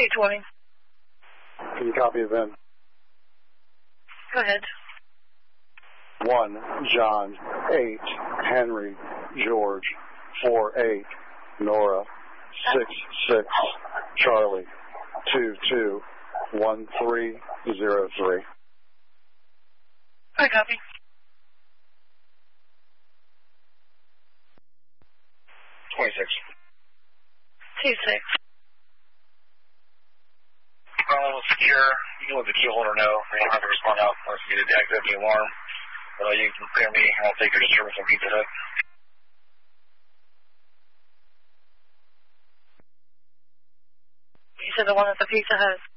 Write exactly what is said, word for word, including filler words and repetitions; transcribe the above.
twenty. Can you copy it then? Go ahead. one, John, eight, Henry, George, four, eight, Nora, six, six, Charlie, two, two, one, three, zero, three. I copy. twenty-six. two six. Well, secure. You can let the key holder know. They don't have to respond out unless you need to deactivate the alarm. But uh, you can clear me, and I'll take your disturbance from Pizza Hut. You said the one at the Pizza Hut.